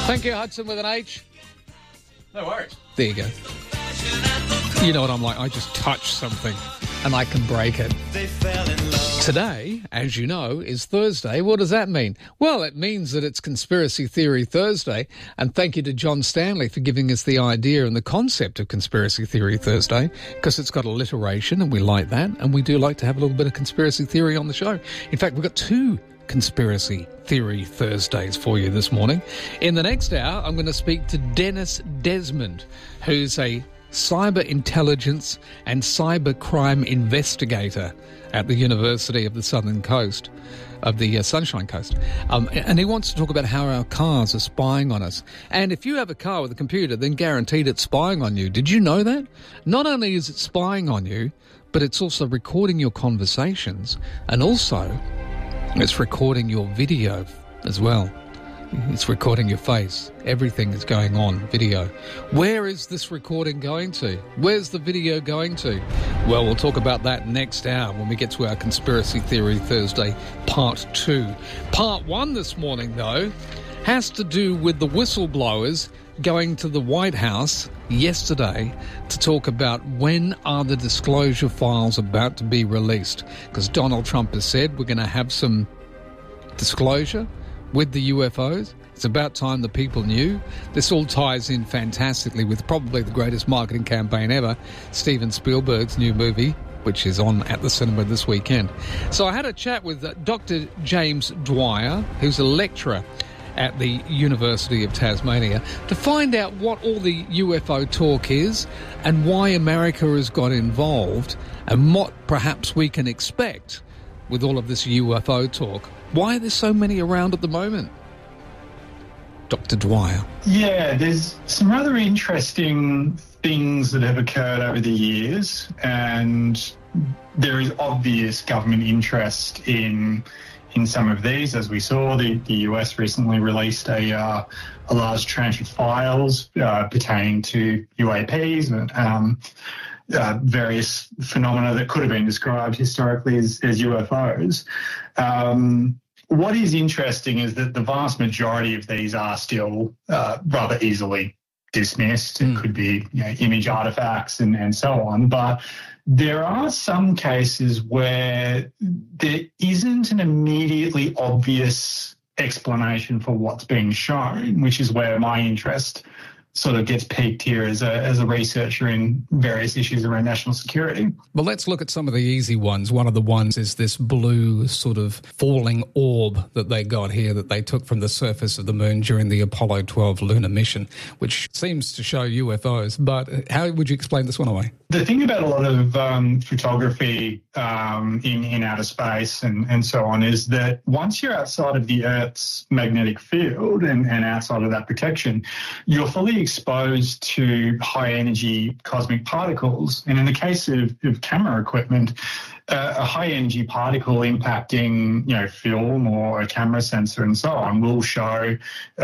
Thank you, Hudson with an H. No worries. There you go. You know what I'm like? I just touch something and I can break it. Today, as you know, is Thursday. What does that mean? Well, it means that it's Conspiracy Theory Thursday. And thank you to John Stanley for giving us the idea and the concept of Conspiracy Theory Thursday, because it's got alliteration and we like that. And we do like to have a little bit of conspiracy theory on the show. In fact, we've got two Conspiracy Theory Thursdays for you this morning. In the next hour, I'm going to speak to Dennis Desmond, who's a cyber intelligence and cyber crime investigator at the University of the Southern Coast, of the Sunshine Coast. And he wants to talk about how our cars are spying on us. And if you have a car with a computer, then guaranteed it's spying on you. Did you know that? Not only is it spying on you, but it's also recording your conversations, and also it's recording your video as well. It's recording your face. Everything is going on video. Where is this recording going to? Where's the video going to? Well, we'll talk about that next hour when we get to our Conspiracy Theory Thursday Part 2. Part 1 this morning, though, has to do with the whistleblowers going to the White House yesterday to talk about when are the disclosure files about to be released. Because Donald Trump has said we're going to have some disclosure with the UFOs. It's about time the people knew. This all ties in fantastically with probably the greatest marketing campaign ever, Steven Spielberg's new movie, which is on at the cinema this weekend. So I had a chat with Dr. James Dwyer, who's a lecturer at the University of Tasmania, to find out what all the UFO talk is and why America has got involved and what perhaps we can expect with all of this UFO talk. Why are there so many around at the moment? Dr. Dwyer. Yeah, there's some rather interesting things that have occurred over the years, and there is obvious government interest in some of these. As we saw, the US recently released a large tranche of files pertaining to UAPs and various phenomena that could have been described historically as UFOs. What is interesting is that the vast majority of these are still rather easily dismissed. It could be image artifacts and so on. But there are some cases where there isn't an immediately obvious explanation for what's being shown, which is where my interest sort of gets piqued here as a researcher in various issues around national security. Well, let's look at some of the easy ones. One of the ones is this blue sort of falling orb that they got here that they took from the surface of the moon during the Apollo 12 lunar mission, which seems to show UFOs. But how would you explain this one away? The thing about a lot of photography in outer space and so on is that once you're outside of the Earth's magnetic field and outside of that protection, you're fully exposed to high-energy cosmic particles. And in the case of camera equipment, a high-energy particle impacting, film or a camera sensor and so on will show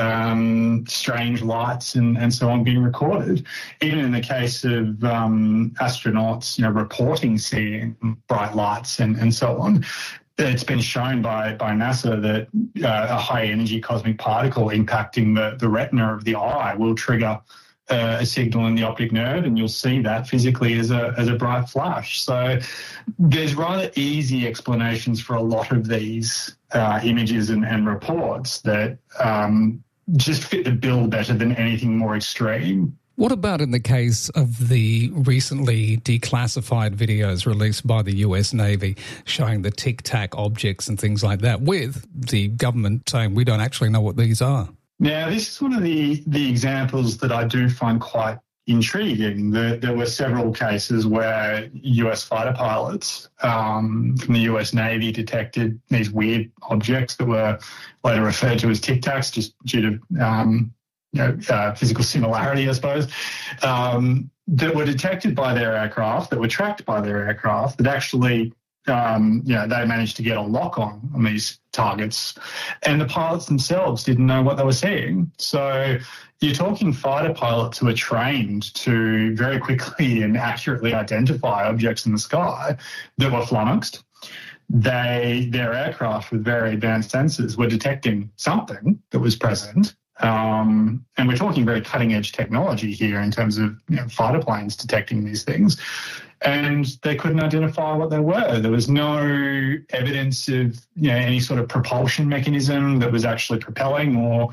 strange lights and so on being recorded. Even in the case of astronauts, reporting seeing bright lights and so on, it's been shown by NASA that a high-energy cosmic particle impacting the retina of the eye will trigger a signal in the optic nerve, and you'll see that physically as a bright flash. So there's rather easy explanations for a lot of these images and reports that just fit the bill better than anything more extreme. What about in the case of the recently declassified videos released by the US Navy showing the tic-tac objects and things like that, with the government saying we don't actually know what these are? Now, this is one of the examples that I do find quite intriguing. There were several cases where US fighter pilots from the US Navy detected these weird objects that were later referred to as tic-tacs just due to physical similarity, I suppose, that were detected by their aircraft, that were tracked by their aircraft, that actually, they managed to get a lock on these targets, and the pilots themselves didn't know what they were seeing. So you're talking fighter pilots who are trained to very quickly and accurately identify objects in the sky that were flummoxed. Their aircraft with very advanced sensors were detecting something that was present, And we're talking very cutting-edge technology here in terms of fighter planes detecting these things. And they couldn't identify what they were. There was no evidence of any sort of propulsion mechanism that was actually propelling or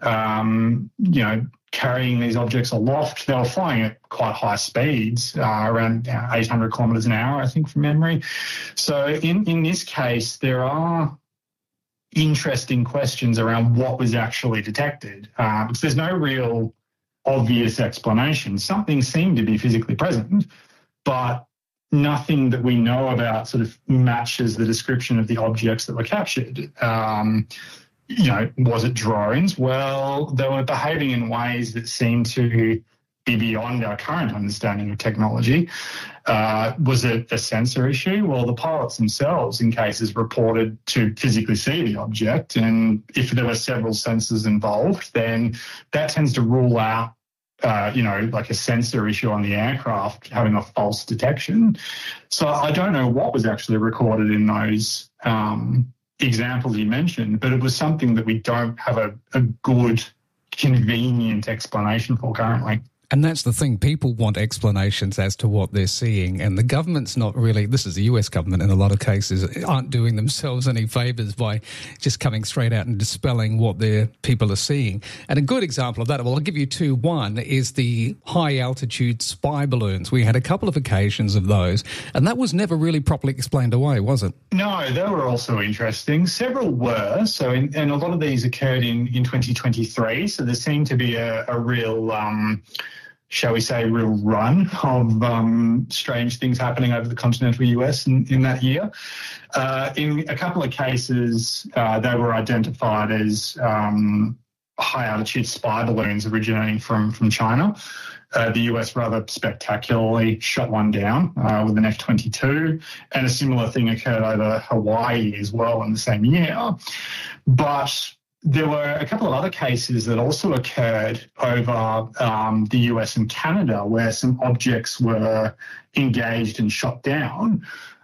carrying these objects aloft. They were flying at quite high speeds, around 800 kilometres an hour, I think, from memory. So in this case, there are interesting questions around what was actually detected, because there's no real obvious explanation. Something seemed to be physically present, but nothing that we know about sort of matches the description of the objects that were captured. Was it drones? Well, they were behaving in ways that seemed to be beyond our current understanding of technology. Was it a sensor issue? Well, the pilots themselves, in cases, reported to physically see the object. And if there were several sensors involved, then that tends to rule out like a sensor issue on the aircraft having a false detection. So I don't know what was actually recorded in those examples you mentioned, but it was something that we don't have a good, convenient explanation for currently. And that's the thing. People want explanations as to what they're seeing, and the government's not really, this is the US government in a lot of cases, aren't doing themselves any favours by just coming straight out and dispelling what their people are seeing. And a good example of that, well, I'll give you two. One is the high-altitude spy balloons. We had a couple of occasions of those, and that was never really properly explained away, was it? No, they were also interesting. Several were. So, and a lot of these occurred in 2023, so there seemed to be a real... shall we say, real run of strange things happening over the continental US in that year. In a couple of cases, they were identified as high-altitude spy balloons originating from China. The US rather spectacularly shot one down with an F-22, and a similar thing occurred over Hawaii as well in the same year. But there were a couple of other cases that also occurred over the US and Canada where some objects were engaged and shot down.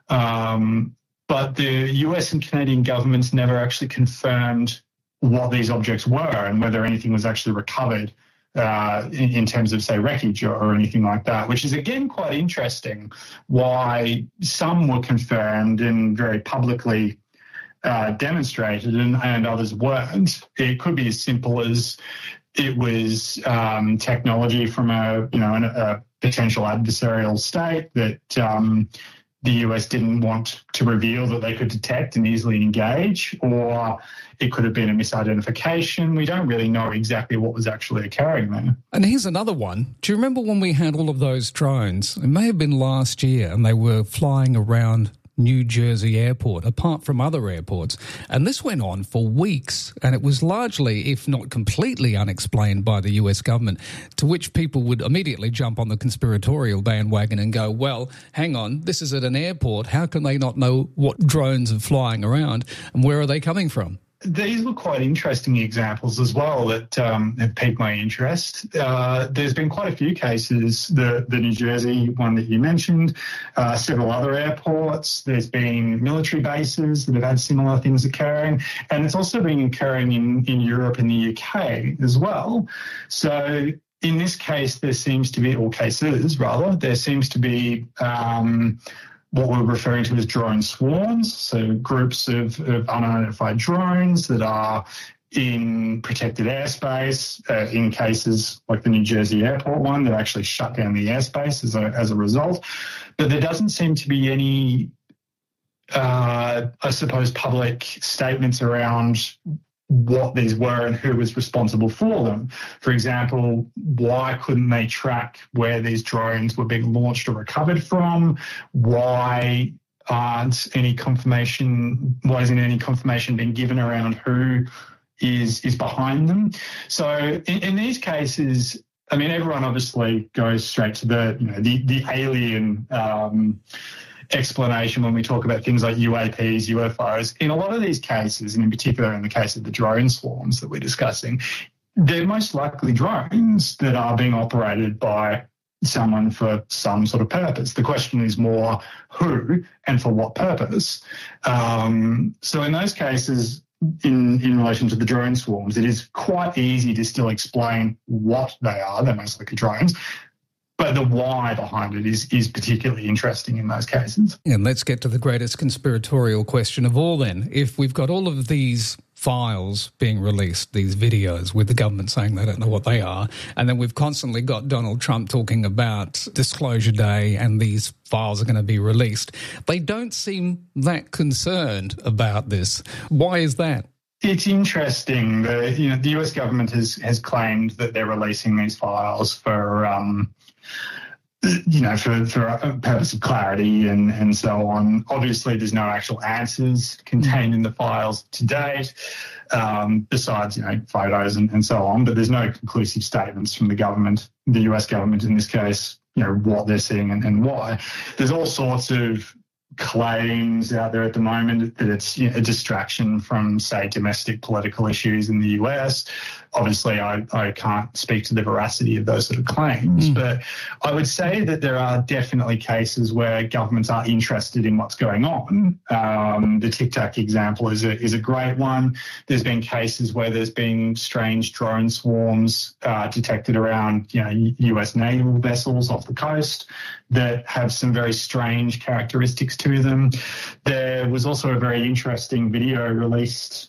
But the US and Canadian governments never actually confirmed what these objects were and whether anything was actually recovered in terms of, say, wreckage or anything like that, which is, again, quite interesting why some were confirmed and very publicly demonstrated and others weren't. It could be as simple as it was technology from a potential adversarial state that the US didn't want to reveal that they could detect and easily engage, or it could have been a misidentification. We don't really know exactly what was actually occurring there. And here's another one. Do you remember when we had all of those drones? It may have been last year, and they were flying around New Jersey Airport, apart from other airports. And this went on for weeks, and it was largely, if not completely, unexplained by the US government, to which people would immediately jump on the conspiratorial bandwagon and go, well, hang on, this is at an airport. How can they not know what drones are flying around, and where are they coming from? These were quite interesting examples as well that have piqued my interest. There's been quite a few cases, the New Jersey one that you mentioned, several other airports. There's been military bases that have had similar things occurring, and it's also been occurring in Europe and the UK as well. So in this case, there seems to be what we're referring to as drone swarms, so groups of unidentified drones that are in protected airspace, in cases like the New Jersey Airport one that actually shut down the airspace as a result. But there doesn't seem to be any, I suppose, public statements around what these were and who was responsible for them. For example, why couldn't they track where these drones were being launched or recovered from? Why isn't any confirmation being given around who is behind them? So in these cases, I mean, everyone obviously goes straight to the alien explanation when we talk about things like UAPs, UFOs. In a lot of these cases, and in particular in the case of the drone swarms that we're discussing, they're most likely drones that are being operated by someone for some sort of purpose. The question is more who and for what purpose. So in those cases, in relation to the drone swarms, it is quite easy to still explain what they are. They're most likely drones. But the why behind it is particularly interesting in those cases. And let's get to the greatest conspiratorial question of all then. If we've got all of these files being released, these videos with the government saying they don't know what they are, and then we've constantly got Donald Trump talking about Disclosure Day and these files are going to be released, they don't seem that concerned about this. Why is that? It's interesting. The US government has claimed that they're releasing these files for for a purpose of clarity and so on. Obviously, there's no actual answers contained in the files to date, besides, photos and so on. But there's no conclusive statements from the government, the US government in this case, what they're seeing and why. There's all sorts of claims out there at the moment that it's a distraction from, say, domestic political issues in the US. Obviously, I can't speak to the veracity of those sort of claims, but I would say that there are definitely cases where governments are interested in what's going on. The Tic Tac example is a great one. There's been cases where there's been strange drone swarms detected around US naval vessels off the coast that have some very strange characteristics to them. There was also a very interesting video released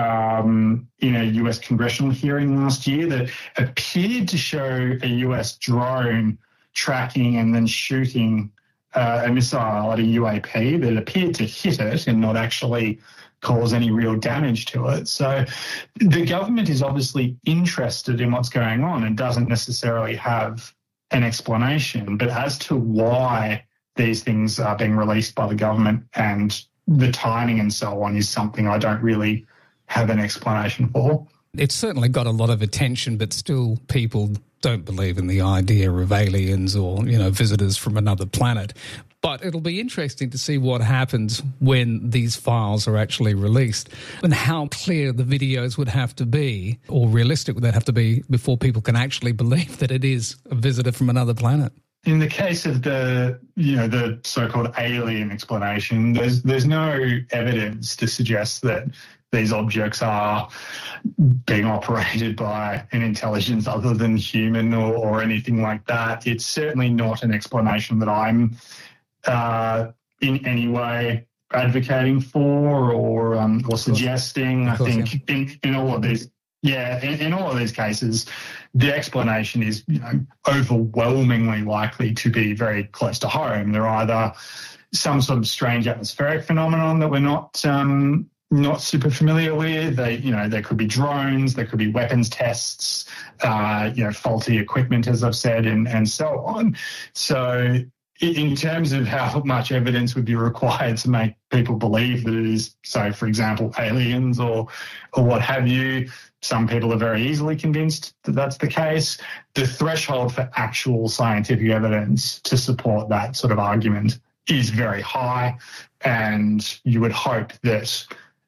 in a US congressional hearing last year that appeared to show a US drone tracking and then shooting a missile at a UAP that appeared to hit it and not actually cause any real damage to it. So the government is obviously interested in what's going on and doesn't necessarily have an explanation. But as to why these things are being released by the government and the timing and so on is something I don't really have an explanation for. It's certainly got a lot of attention, but still people don't believe in the idea of aliens or, visitors from another planet. But it'll be interesting to see what happens when these files are actually released and how clear the videos would have to be or realistic would they have to be before people can actually believe that it is a visitor from another planet. In the case of the so-called alien explanation, there's no evidence to suggest that these objects are being operated by an intelligence other than human or anything like that. It's certainly not an explanation that I'm in any way advocating for or suggesting. I think in all of these, in all of these cases, the explanation is overwhelmingly likely to be very close to home. They're either some sort of strange atmospheric phenomenon that we're not super familiar with. There could be drones, there could be weapons tests, faulty equipment, as I've said, and so on. So in terms of how much evidence would be required to make people believe that it is, so for example, aliens or what have you, some people are very easily convinced that that's the case. The threshold for actual scientific evidence to support that sort of argument is very high, and you would hope that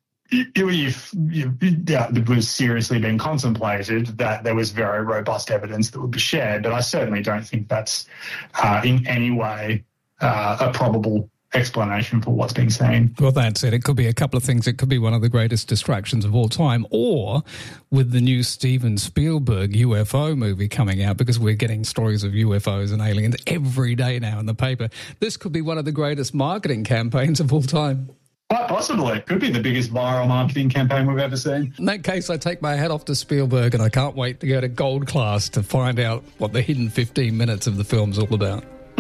if it was seriously being contemplated, that there was very robust evidence that would be shared. But I certainly don't think that's in any way a probable explanation for what's being seen. Well, that's it. It could be a couple of things. It could be one of the greatest distractions of all time, or with the new Steven Spielberg UFO movie coming out, because we're getting stories of UFOs and aliens every day now in the paper. This could be one of the greatest marketing campaigns of all time. Quite possibly. It could be the biggest viral marketing campaign we've ever seen. In that case, I take my hat off to Spielberg, and I can't wait to go to Gold Class to find out what the hidden 15 minutes of the film's all about.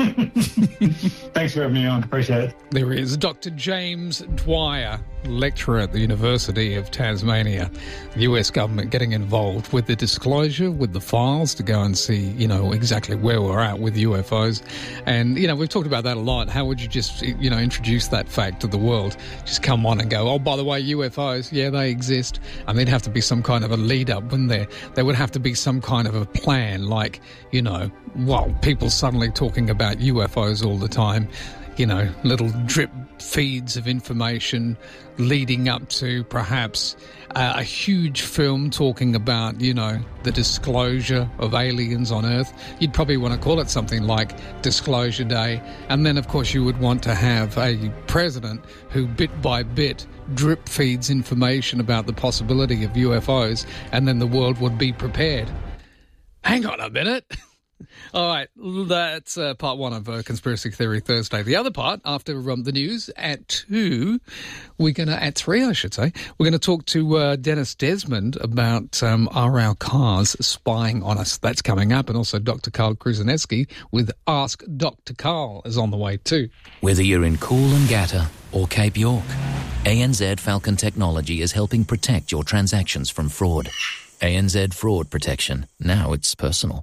Thanks for having me on. Appreciate it. There is Dr. James Dwyer, lecturer at the University of Tasmania. The US government getting involved with the disclosure, with the files to go and see, exactly where we're at with UFOs. And, we've talked about that a lot. How would you just, introduce that fact to the world? Just come on and go, oh, by the way, UFOs, yeah, they exist. And there'd have to be some kind of a lead up, wouldn't there? There would have to be some kind of a plan, like, people suddenly talking about UFOs all the time, little drip feeds of information leading up to perhaps a huge film talking about, the disclosure of aliens on Earth. You'd probably want to call it something like Disclosure Day. And then, of course, you would want to have a president who bit by bit drip feeds information about the possibility of UFOs, and then the world would be prepared. Hang on a minute. All right, that's part one of Conspiracy Theory Thursday. The other part, after the news at 2, at 3, I should say, we're going to talk to Dennis Desmond about are our cars spying on us? That's coming up. And also Dr. Carl Kruszeneski with Ask Dr. Carl is on the way too. Whether you're in Coolangatta or Cape York, ANZ Falcon Technology is helping protect your transactions from fraud. ANZ Fraud Protection. Now it's personal.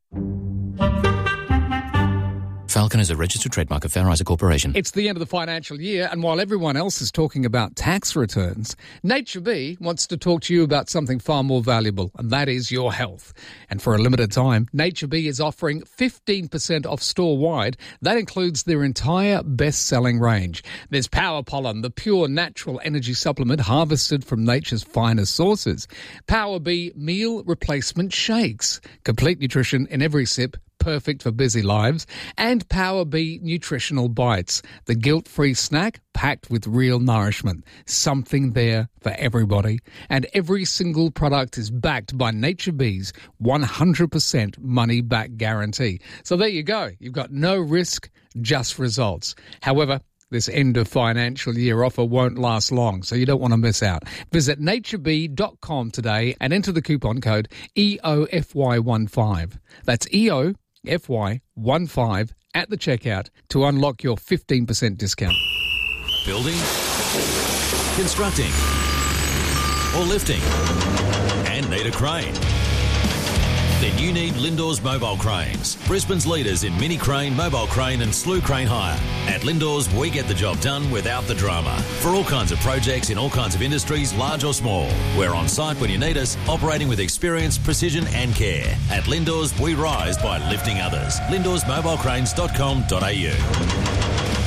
Falcon is a registered trademark of Fair Isaac Corporation. It's the end of the financial year, and while everyone else is talking about tax returns, Nature Bee wants to talk to you about something far more valuable, and that is your health. And for a limited time, Nature Bee is offering 15% off store-wide. That includes their entire best-selling range. There's Power Pollen, the pure natural energy supplement harvested from nature's finest sources. Power Bee meal replacement shakes, complete nutrition in every sip, perfect for busy lives, and Power Bee Nutritional Bites, the guilt-free snack packed with real nourishment. Something there for everybody. And every single product is backed by Nature Bee's 100% money-back guarantee. So there you go. You've got no risk, just results. However, this end of financial year offer won't last long, so you don't want to miss out. Visit naturebee.com today and enter the coupon code EOFY15. That's EOFY15 at the checkout to unlock your 15% discount. Building, constructing, or lifting, and need a crane? Then you need Lindor's Mobile Cranes, Brisbane's leaders in mini crane, mobile crane and slew crane hire. At Lindor's, we get the job done without the drama. For all kinds of projects in all kinds of industries, large or small. We're on site when you need us, operating with experience, precision and care. At Lindor's, we rise by lifting others. Lindor'sMobilecranes.com.au.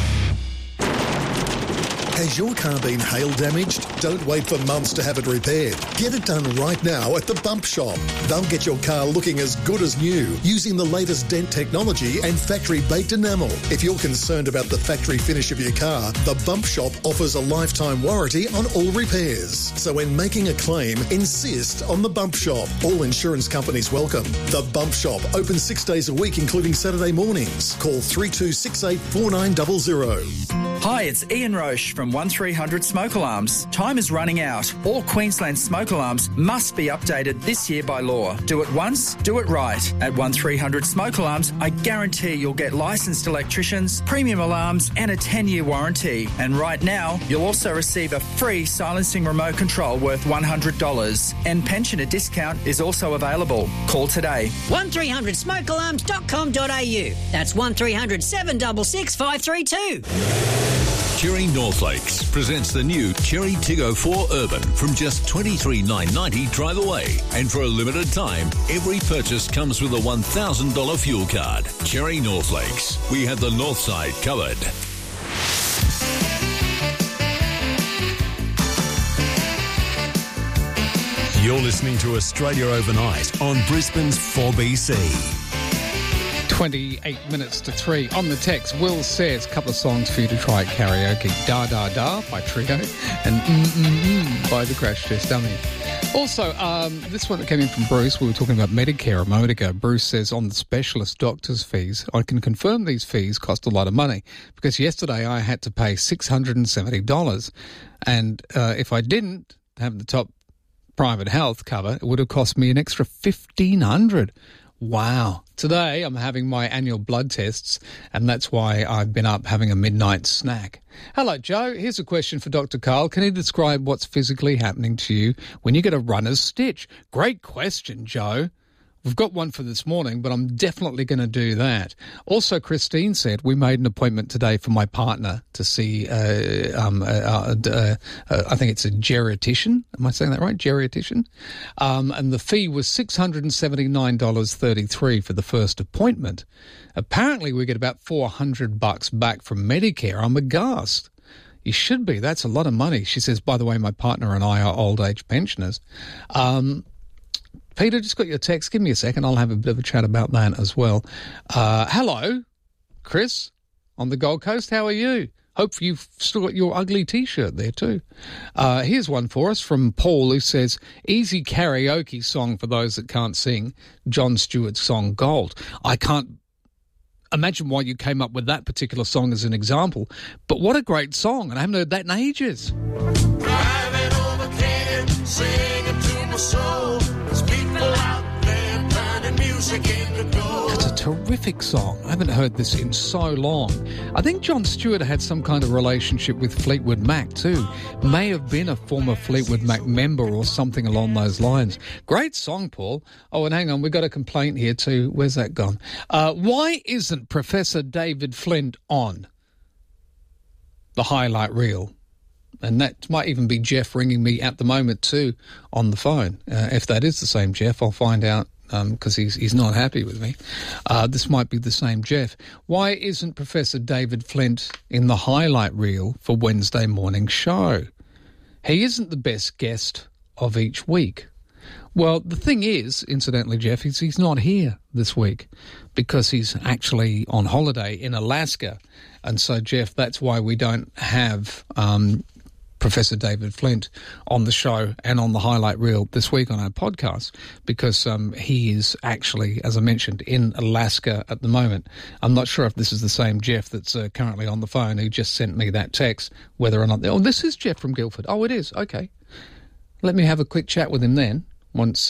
Has your car been hail damaged? Don't wait for months to have it repaired. Get it done right now at the Bump Shop. They'll get your car looking as good as new using the latest dent technology and factory-baked enamel. If you're concerned about the factory finish of your car, the Bump Shop offers a lifetime warranty on all repairs. So when making a claim, insist on the Bump Shop. All insurance companies welcome. The Bump Shop, open 6 days a week, including Saturday mornings. Call 3268 4900. Hi, it's Ian Roche from 1300 Smoke Alarms. Time is running out. All Queensland smoke alarms must be updated this year by law. Do it once, do it right. At 1300 Smoke Alarms, I guarantee you'll get licensed electricians, premium alarms and a 10-year warranty. And right now, you'll also receive a free silencing remote control worth $100. And pensioner discount is also available. Call today. 1300smokealarms.com.au. That's 1300 766 532. Cherry Northlakes presents the new Cherry Tiggo 4 Urban from just $23,990 drive away. And for a limited time, every purchase comes with a $1,000 fuel card. Cherry Northlakes. We have the north side covered. You're listening to Australia Overnight on Brisbane's 4BC. 28 minutes to 3. On the text, Will says, a couple of songs for you to try at karaoke. Da Da Da by Trio and by the Crash Test Dummy. Also, this one that came in from Bruce, we were talking about Medicare a moment ago. Bruce says, on the specialist doctor's fees, I can confirm these fees cost a lot of money because yesterday I had to pay $670. And if I didn't have the top private health cover, it would have cost me an extra $1,500. Wow. Today I'm having my annual blood tests, and that's why I've been up having a midnight snack. Hello, Joe. Here's a question for Dr. Carl. Can you describe what's physically happening to you when you get a runner's stitch? Great question, Joe. We've got one for this morning, but I'm definitely going to do that. Also, Christine said we made an appointment today for my partner to see, I think it's a geriatrician. Am I saying that right? Geriatrician. And the fee was $679.33 for the first appointment. Apparently, we get about $400 back from Medicare. I'm aghast. You should be. That's a lot of money. She says, by the way, my partner and I are old age pensioners. Peter, just got your text. Give me a second. I'll have a bit of a chat about that as well. Hello, Chris, on the Gold Coast. How are you? Hope you've still got your ugly T-shirt there too. Here's one for us from Paul, who says, easy karaoke song for those that can't sing, John Stewart's song Gold. I can't imagine why you came up with that particular song as an example, but what a great song, and I haven't heard that in ages. Driving over Canaan, singing to my soul. There's people out there turning music into gold. It's a terrific song. I haven't heard this in so long. I think John Stewart had some kind of relationship with Fleetwood Mac too. May have been a former Fleetwood Mac member or something along those lines. Great song, Paul. Oh, and hang on, we've got a complaint here too. Where's that gone? Why isn't Professor David Flint on the highlight reel? And that might even be Jeff ringing me at the moment too on the phone. If that is the same Jeff, I'll find out because he's not happy with me. This might be the same Jeff. Why isn't Professor David Flint in the highlight reel for Wednesday morning show? He isn't the best guest of each week. Well, the thing is, incidentally, Jeff, he's not here this week because he's actually on holiday in Alaska. And so, Jeff, that's why we don't have Professor David Flint on the show and on the highlight reel this week on our podcast because he is actually, as I mentioned, in Alaska at the moment. I'm not sure if this is the same Jeff that's currently on the phone who just sent me that text, whether or not... Oh, this is Jeff from Guildford. Oh, it is. Okay. Let me have a quick chat with him then once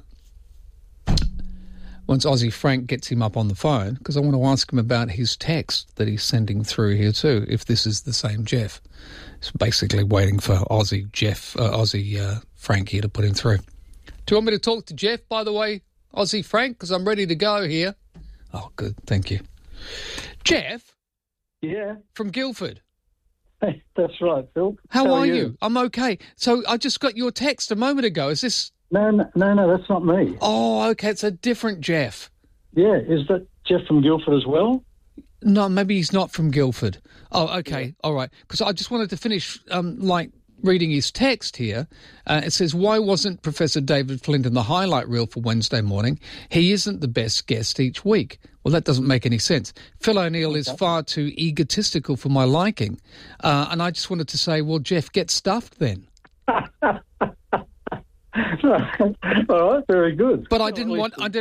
Aussie Frank gets him up on the phone, because I want to ask him about his text that he's sending through here too, if this is the same Jeff. It's basically waiting for Aussie Frank here to put him through. Do you want me to talk to Jeff, by the way, Aussie Frank? Because I'm ready to go here. Oh, good. Thank you. Jeff? Yeah? From Guildford. Hey, that's right, Phil. How are you? I'm okay. So I just got your text a moment ago. Is this... No, that's not me. Oh, okay. It's a different Jeff. Yeah, is that Jeff from Guildford as well? No, maybe he's not from Guildford. Oh, okay. Yeah. All right. Because I just wanted to finish, reading his text here. It says, why wasn't Professor David Flint in the highlight reel for Wednesday morning? He isn't the best guest each week. Well, that doesn't make any sense. Phil O'Neill is far too egotistical for my liking. And I just wanted to say, well, Jeff, get stuffed then. All right, very good. But I didn't want...